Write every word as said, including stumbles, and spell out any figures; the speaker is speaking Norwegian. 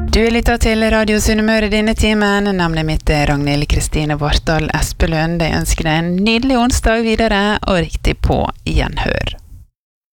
Du lytter til Radio Sunnmøre denne timen. Navnet mitt er Ragnhild Kristine Vartdal Espelund. Jeg ønsker deg en nydelig onsdag videre, og riktig på gjenhør.